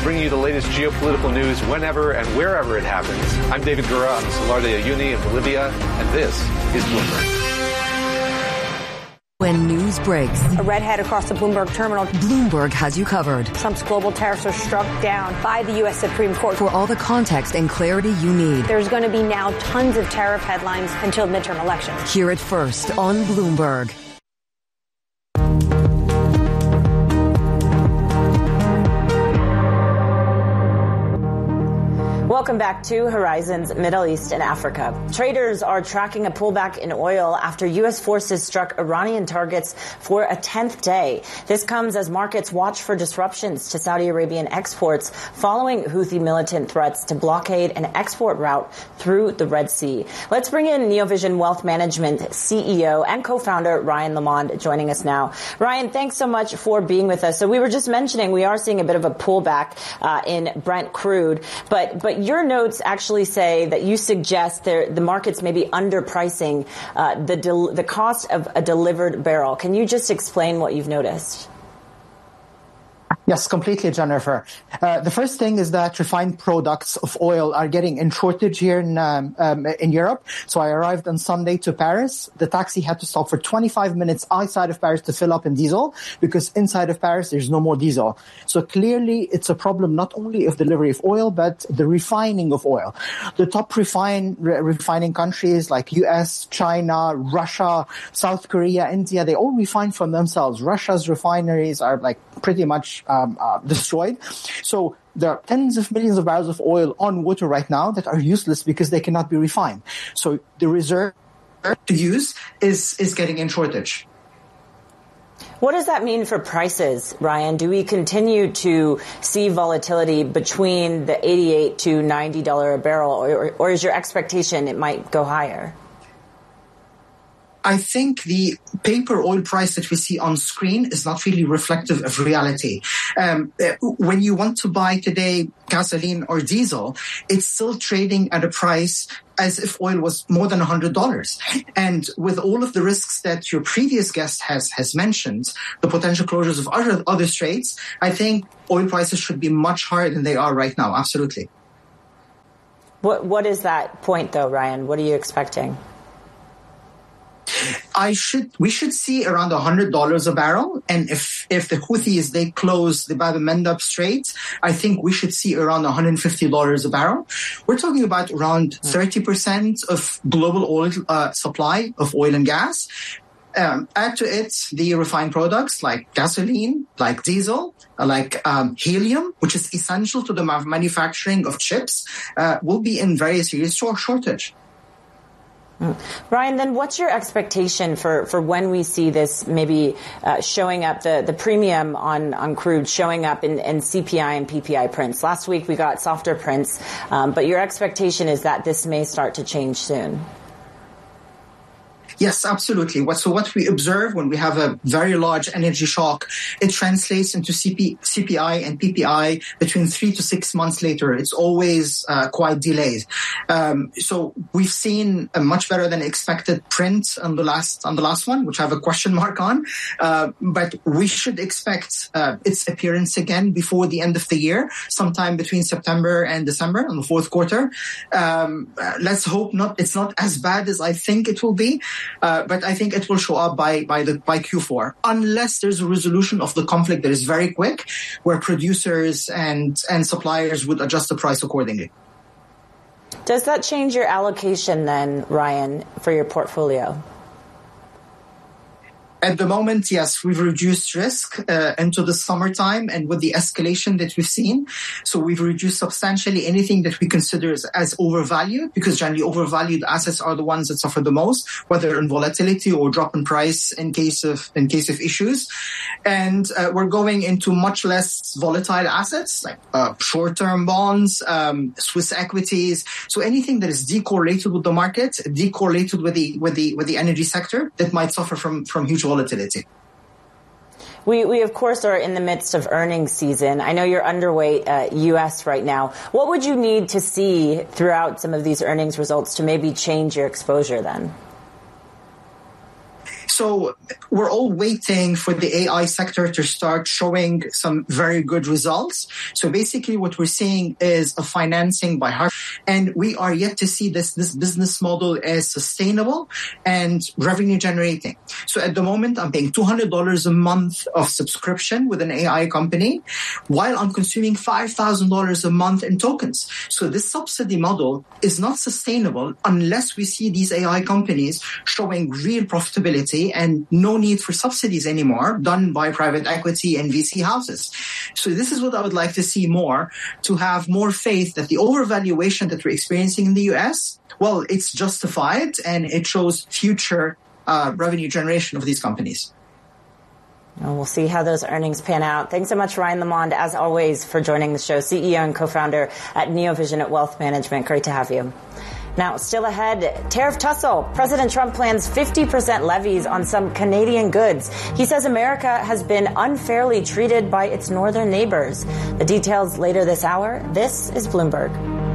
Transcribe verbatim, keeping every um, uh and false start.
bringing you the latest geopolitical news whenever and wherever it happens. I'm David Gura on the Salar de Uyuni in Bolivia, and this is Bloomberg. When news breaks, a redhead across the Bloomberg terminal. Bloomberg has you covered. Trump's global tariffs are struck down by the U S Supreme Court. For all the context and clarity you need. There's going to be now tons of tariff headlines until midterm elections. Hear it first on Bloomberg. Welcome back to Horizons Middle East and Africa. Traders are tracking a pullback in oil after U S forces struck Iranian targets for a tenth day. This comes as markets watch for disruptions to Saudi Arabian exports following Houthi militant threats to blockade an export route through the Red Sea. Let's bring in Neovision Wealth Management C E O and co-founder Ryan Lamond joining us now. Ryan, thanks so much for being with us. So we were just mentioning we are seeing a bit of a pullback uh, in Brent crude, but but your notes actually say that you suggest there, the markets may be underpricing uh, the del- the cost of a delivered barrel. Can you just explain what you've noticed? Yes, completely, Jennifer. Uh, the first thing is that refined products of oil are getting in shortage here in um, um, in Europe. So I arrived on Sunday to Paris. The taxi had to stop for twenty-five minutes outside of Paris to fill up in diesel because inside of Paris there's no more diesel. So clearly it's a problem not only of delivery of oil but the refining of oil. The top refine, re- refining countries like U S, China, Russia, South Korea, India, they all refine from themselves. Russia's refineries are like pretty much Um, uh, destroyed. So there are tens of millions of barrels of oil on water right now that are useless because they cannot be refined. So the reserve to use is, is getting in shortage. What does that mean for prices, Ryan? Do we continue to see volatility between the eighty-eight to ninety dollars a barrel, or, or is your expectation it might go higher? I think the paper oil price that we see on screen is not really reflective of reality. Um, when you want to buy today gasoline or diesel, it's still trading at a price as if oil was more than one hundred dollars. And with all of the risks that your previous guest has, has mentioned, the potential closures of other, other straits, I think oil prices should be much higher than they are right now. Absolutely. What What is that point, though, Ryan? What are you expecting? I should, we should see around one hundred dollars a barrel. And if, if the Houthis, they close the Bab el-Mandab Strait, I think we should see around one hundred fifty dollars a barrel. We're talking about around thirty percent of global oil uh, supply of oil and gas. Um, add to it the refined products like gasoline, like diesel, like um, helium, which is essential to the manufacturing of chips, uh, will be in very serious shortage. Mm. Ryan, then what's your expectation for, for when we see this maybe uh, showing up, the, the premium on, on crude showing up in, in C P I and P P I prints? Last week we got softer prints, um, but your expectation is that this may start to change soon. Yes, absolutely. What, so what we observe when we have a very large energy shock, it translates into C P, C P I and P P I between three to six months later. It's always uh, quite delayed. Um, so we've seen a much better than expected print on the last on the last one, which I have a question mark on. Uh, but we should expect uh, its appearance again before the end of the year, sometime between September and December in the fourth quarter. Um, let's hope not. It's not as bad as I think it will be. Uh, but I think it will show up by by the by Q four, unless there's a resolution of the conflict that is very quick, where producers and and suppliers would adjust the price accordingly. Does that change your allocation then, Ryan, for your portfolio? At the moment, yes, we've reduced risk uh, into the summertime and with the escalation that we've seen. So we've reduced substantially anything that we consider as, as overvalued, because generally overvalued assets are the ones that suffer the most, whether in volatility or drop in price in case of in case of issues. And uh, we're going into much less volatile assets like uh, short-term bonds, um, Swiss equities. So anything that is decorrelated with the market, decorrelated with the with the with the energy sector that might suffer from from huge volatility. We, we, of course, are in the midst of earnings season. I know you're underweight uh, U S right now. What would you need to see throughout some of these earnings results to maybe change your exposure then? So we're all waiting for the A I sector to start showing some very good results. So basically what we're seeing is a financing by Harvard, and we are yet to see this, this business model as sustainable and revenue generating. So at the moment, I'm paying two hundred dollars a month of subscription with an A I company while I'm consuming five thousand dollars a month in tokens. So this subsidy model is not sustainable unless we see these A I companies showing real profitability and no need for subsidies anymore done by private equity and V C houses. So this is what I would like to see more, to have more faith that the overvaluation that we're experiencing in the U S, well, it's justified and it shows future uh, revenue generation of these companies. And we'll see how those earnings pan out. Thanks so much, Ryan Lamond, as always, for joining the show, C E O and co-founder at Neovision at Wealth Management. Great to have you. Now, still ahead, tariff tussle. President Trump plans fifty percent levies on some Canadian goods. He says America has been unfairly treated by its northern neighbors. The details later this hour. This is Bloomberg.